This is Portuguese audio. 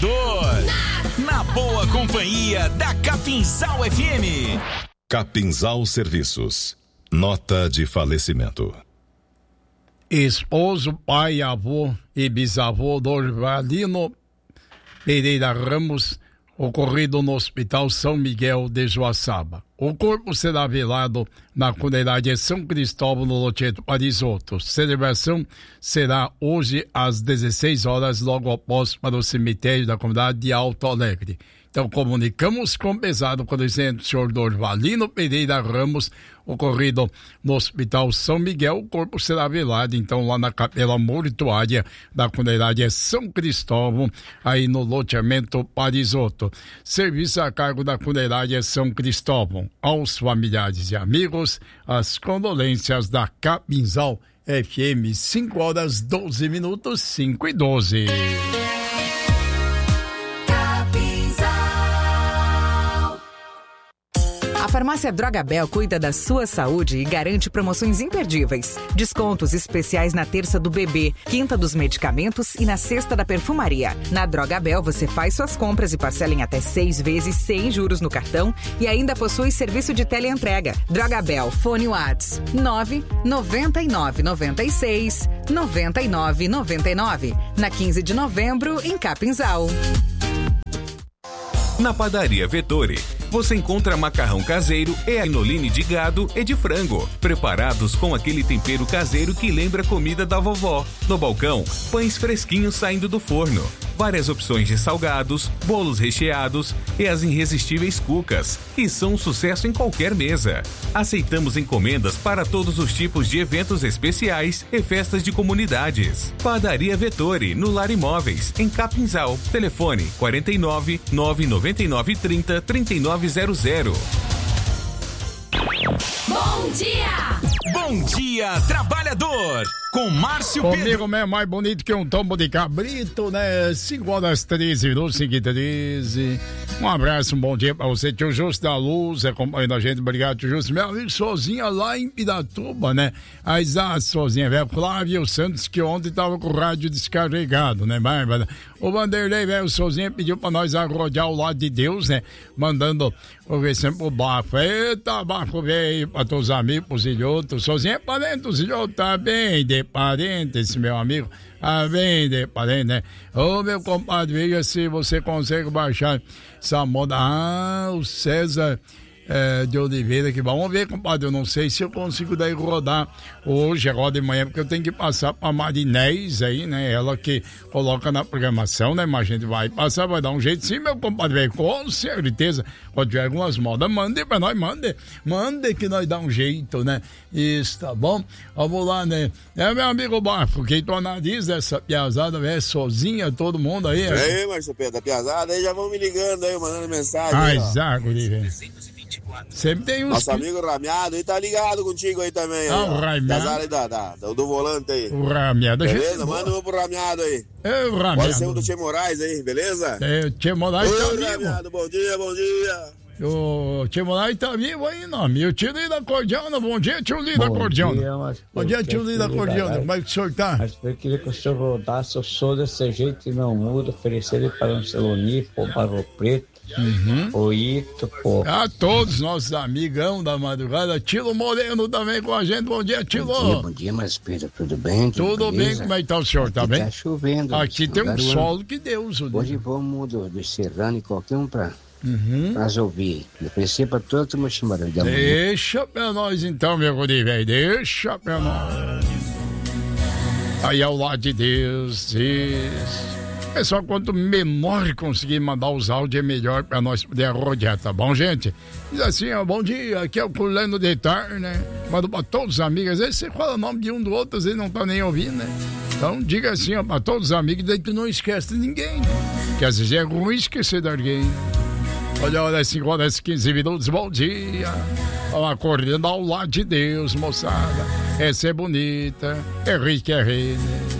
Trabalhador. Na boa companhia da Capinzal FM. Capinzal Serviços. Nota de falecimento. Esposo, pai, avô e bisavô do Orvalino Pereira Ramos, ocorrido no Hospital São Miguel de Joaçaba. O corpo será velado na funerária São Cristóvão, no Loteto Parisotto. Celebração será hoje às 16 horas, logo após, para o cemitério da comunidade de Alto Alegre. Então, comunicamos com pesado com o senhor Dorvalino Pereira Ramos, ocorrido no Hospital São Miguel. O corpo será velado, então, lá na capela mortuária da funerária São Cristóvão, aí no loteamento Parisotto. Serviço a cargo da funerária São Cristóvão. Aos familiares e amigos, as condolências da Capinzal FM, 5 horas 12 minutos, 5:12. A farmácia Drogabel cuida da sua saúde e garante promoções imperdíveis. Descontos especiais na terça do bebê, quinta dos medicamentos e na sexta da perfumaria. Na Drogabel você faz suas compras e parcela em até 6 vezes sem juros no cartão e ainda possui serviço de teleentrega. Drogabel, fone Whats 999969999. Na 15 de novembro, em Capinzal. Na padaria Vettori, você encontra macarrão caseiro e anoline de gado e de frango, preparados com aquele tempero caseiro que lembra a comida da vovó. No balcão, pães fresquinhos saindo do forno, várias opções de salgados, bolos recheados e as irresistíveis cucas, que são um sucesso em qualquer mesa. Aceitamos encomendas para todos os tipos de eventos especiais e festas de comunidades. Padaria Vettori, no Lar Imóveis, em Capinzal. Telefone 49 999 30 3900. Bom dia! Bom dia, trabalhador! Com Márcio Pedro. Comigo mesmo, mais bonito que um tombo de cabrito, né? 5 horas 13 minutos, 5:13. Um abraço, um bom dia pra você, tio Justo da Luz, acompanhando a gente. Obrigado, tio Justo. Meu amigo Sozinha lá em Piratuba, né? A Isa Sozinha, velho. Flávio Santos, que ontem tava com o rádio descarregado, né, Bárbara? O Vanderlei, velho, Sozinha pediu pra nós arrodear o lado de Deus, né? Mandando o recém-pro bafo. Eita, bafo veio pra todos os amigos, pros ilhotos. Sozinha é parente, os ilhotos tá bem de parente, esse meu amigo. Ah, bem de parente, né? Ô, meu compadre, veja se você consegue baixar essa moda. Ah, o César de Oliveira, que vamos ver, compadre. Eu não sei se eu consigo daí rodar hoje, roda de manhã, porque eu tenho que passar pra Marinés aí, né? Ela que coloca na programação, né? Mas a gente vai passar, vai dar um jeito sim, meu compadre, com certeza. Pode tiver algumas modas, mande pra nós, mande que nós dá um jeito, né? Isso, tá bom? Vamos lá, né? É meu amigo Bafo, quem tô nariz dessa piazada, velho, sozinha, todo mundo aí. Aí, Márcio Pedro, a piazada aí já vão me ligando aí, mandando mensagem. Ai, Zago, velho. Sempre tem uns. Nosso amigo Ramiado aí tá ligado contigo aí também. Ah, o Ramiado. Aí do volante aí. O Ramiado. Beleza? Manda um pro Ramiado aí. É o Ramiado. Pode ser um do Tchê Moraes aí, beleza? É, o Tchê Moraes tá vivo. Ramiado, bom dia, bom dia. O Tchê Moraes tá vivo aí, não. E o tio Lida Cordiona, bom dia, tio Lida Cordiona. Bom dia, tio Lida Cordiona. Como é que o senhor tá? Mas eu queria que o senhor rodasse, eu sou desse jeito e não muda, oferecer ele para um Celoni, pô, Barro Preto. O Ito, pô. A todos nossos amigão da madrugada, Tilo Moreno também com a gente. Bom dia, Tilo. Bom dia, mas Pedro, tudo bem? Tudo bem, como é que tá o senhor? Tá bem? Tá chovendo. Aqui tem um sol que Deus. Hoje vamos do Serrano e qualquer um pra ouvir. Eu preciso pra todo mundo chamar de amor. Deixa pra nós então, meu guri, velho. Deixa pra nós. Aí ao lado de Deus, isso. Pessoal, quanto menor conseguir mandar os áudios, é melhor pra nós poder arrodear, tá bom, gente? Diz assim, ó, bom dia, aqui é o Fulano de Tar, né? Manda pra todos os amigos, às vezes você fala o nome de um do outro, às vezes não tá nem ouvindo, né? Então, diga assim, ó, pra todos os amigos, daí tu não esquece de ninguém, né? Que às vezes é ruim esquecer de alguém. Olha, olha, 5 horas 15 minutos, bom dia. Vamos acordando ao lado de Deus, moçada. Essa é bonita, é rica, é rei, né?